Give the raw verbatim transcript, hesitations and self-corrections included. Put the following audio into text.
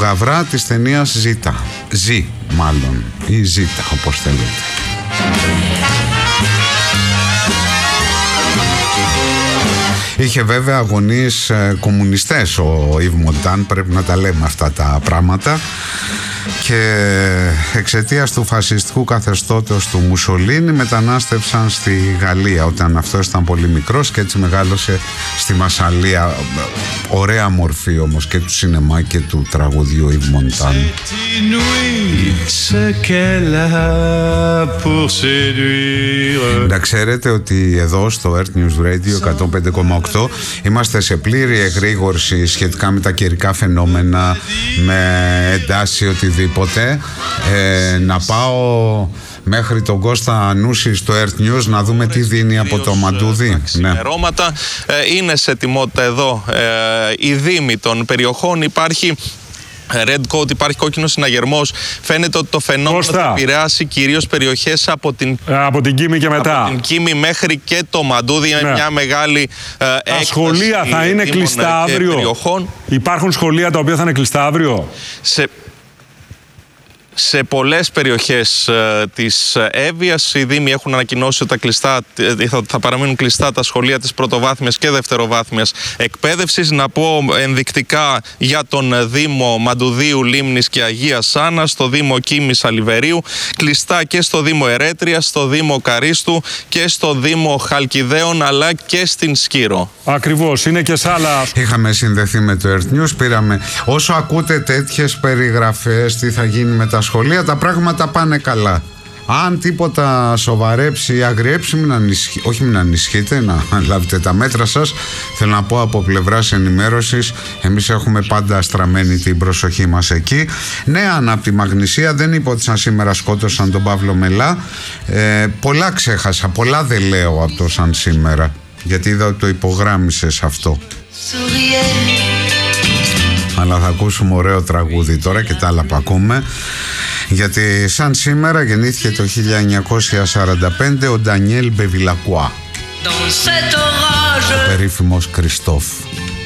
Γαβρά της ταινίας Ζήτα. Ζή μάλλον, ή Ζήτα όπως θέλετε. Είχε βέβαια αγωνίες ε, κομμουνιστές ο Ιβ Μοντάν, πρέπει να τα λέμε αυτά τα πράγματα, και εξαιτίας του φασιστικού καθεστώτος του Μουσολίνη μετανάστευσαν στη Γαλλία όταν αυτός ήταν πολύ μικρός και έτσι μεγάλωσε στη Μασσαλία. Ωραία μορφή όμως και του σινεμά και του τραγουδιού Ιβ Μοντάν. Να ξέρετε ότι εδώ στο Earth News Radio εκατόν πέντε κόμμα οκτώ είμαστε σε πλήρη εγρήγορση σχετικά με τα καιρικά φαινόμενα, με εντάσει οτιδήποτε. Ε, να πάω μέχρι τον Κώστα Ανούση στο Earth News να δούμε τι δίνει από το Μαντούδι. Ναι. Ε, είναι σε ετοιμότητα εδώ ε, οι δήμοι των περιοχών. Υπάρχει Red Coat, υπάρχει κόκκινος συναγερμός. Φαίνεται ότι το φαινόμενο θα επηρεάσει κυρίως περιοχές από την, από την Κίμη και μετά. Από την Κίμη μέχρι και το Μαντούδι. Είναι ναι. μια μεγάλη ε, Τα σχολεία θα είναι κλειστά αύριο. Περιοχών. Υπάρχουν σχολεία τα οποία θα είναι κλειστά αύριο. Σε... Σε πολλές περιοχές ε, της Εύβοιας οι δήμοι έχουν ανακοινώσει ότι τα κλειστά, ε, θα, θα παραμείνουν κλειστά τα σχολεία της πρωτοβάθμιας και δευτεροβάθμιας εκπαίδευσης. Να πω ενδεικτικά για τον Δήμο Μαντουδίου, Λίμνης και Αγίας Άννας, στο Δήμο Κίμης Αλιβερίου, κλειστά και στο Δήμο Ερέτριας, στο Δήμο Καρίστου και στο Δήμο Χαλκιδαίων, αλλά και στην Σκύρο. Ακριβώς, είναι και σε άλλα. Είχαμε συνδεθεί με το Earth News, πήραμε. Όσο ακούτε τέτοιες περιγραφές, τι θα γίνει με τα σχολεία, τα πράγματα πάνε καλά. Αν τίποτα σοβαρέψει ή αγριέψει, μην ανησυχ... όχι μην ανησυχείτε, να λάβετε τα μέτρα σας. Θέλω να πω από πλευράς ενημέρωσης, εμείς έχουμε πάντα στραμμένη την προσοχή μας εκεί. Νέα από τη Μαγνησία, δεν είπα ότι σαν σήμερα σκότωσαν τον Παύλο Μελά. Ε, πολλά ξέχασα, πολλά δεν λέω από το σαν σήμερα, γιατί είδα ότι το υπογράμμισες αυτό. Αλλά θα ακούσουμε ωραίο τραγούδι τώρα και τα άλλα που ακούμε, γιατί σαν σήμερα γεννήθηκε το χίλια εννιακόσια σαράντα πέντε ο Ντανιέλ Μπεβιλακουά, ο περίφημος Κριστόφ.